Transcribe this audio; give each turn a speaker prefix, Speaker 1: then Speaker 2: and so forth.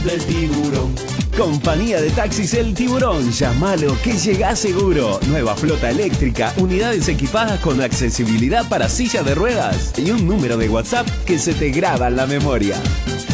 Speaker 1: del tiburón.
Speaker 2: Compañía de Taxis El Tiburón, llámalo que llega seguro. Nueva flota eléctrica, unidades equipadas con accesibilidad para silla de ruedas y un número de WhatsApp que se te graba en la memoria.